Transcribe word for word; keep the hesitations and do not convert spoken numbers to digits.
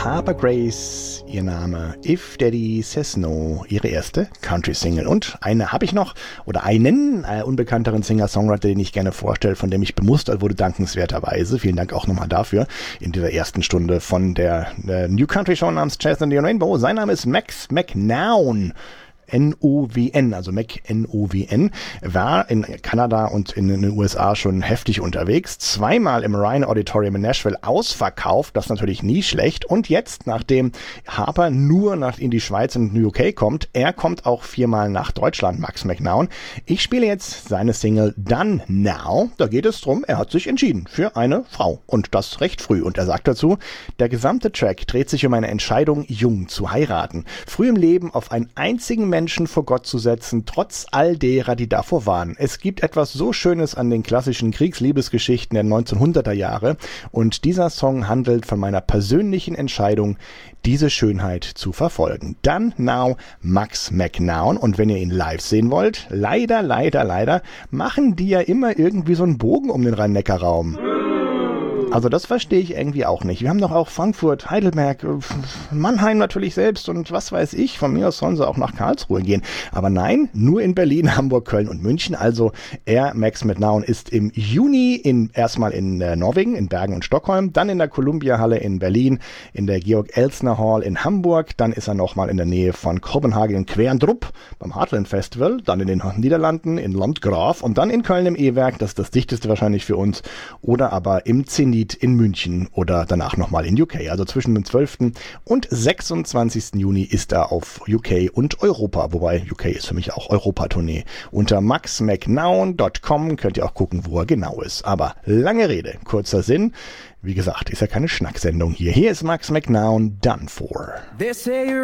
Harper Grace, ihr Name, If Daddy Says No, ihre erste Country-Single. Und eine habe ich noch, oder einen äh, unbekannteren Singer-Songwriter, den ich gerne vorstelle, von dem ich bemustert wurde, dankenswerterweise. Vielen Dank auch nochmal dafür in dieser ersten Stunde von der, der New Country Show namens Jazz and the Rainbow. Sein Name ist Max McNown. N O W N, also Mac N O W N, war in Kanada und in den U S A schon heftig unterwegs. Zweimal im Ryan Auditorium in Nashville ausverkauft, das natürlich nie schlecht. Und jetzt, nachdem Harper nur nach in die Schweiz und U K kommt, er kommt auch viermal nach Deutschland, Max McNown. Ich spiele jetzt seine Single Done Now. Da geht es drum, er hat sich entschieden für eine Frau. Und das recht früh. Und er sagt dazu, der gesamte Track dreht sich um eine Entscheidung, jung zu heiraten. Früh im Leben auf einen einzigen Menschen vor Gott zu setzen, trotz all derer, die davor waren. Es gibt etwas so Schönes an den klassischen Kriegsliebesgeschichten der neunzehnhunderter Jahre und dieser Song handelt von meiner persönlichen Entscheidung, diese Schönheit zu verfolgen. Done Now, Max McNown. Und wenn ihr ihn live sehen wollt, leider, leider, leider, machen die ja immer irgendwie so einen Bogen um den Rhein-Neckar-Raum. Also das verstehe ich irgendwie auch nicht. Wir haben doch auch Frankfurt, Heidelberg, Mannheim natürlich selbst und was weiß ich. Von mir aus sollen sie auch nach Karlsruhe gehen. Aber nein, nur in Berlin, Hamburg, Köln und München. Also er, Max McNown, ist im Juni in, erstmal in äh, Norwegen, in Bergen und Stockholm, dann in der Columbia-Halle in Berlin, in der Georg-Elsner-Hall in Hamburg, dann ist er nochmal in der Nähe von Kopenhagen in Querndrup beim Heartland Festival, dann in den Niederlanden in Landgraf und dann in Köln im E-Werk, das ist das dichteste wahrscheinlich für uns, oder aber im Zenit in München oder danach nochmal in U K. Also zwischen dem zwölften und sechsundzwanzigsten Juni ist er auf U K und Europa, wobei U K ist für mich auch Europa-Tournee. Unter max mcnown punkt com könnt ihr auch gucken, wo er genau ist. Aber lange Rede, kurzer Sinn. Wie gesagt, ist ja keine Schnacksendung hier. Hier ist Max McNown, Done For. They say you're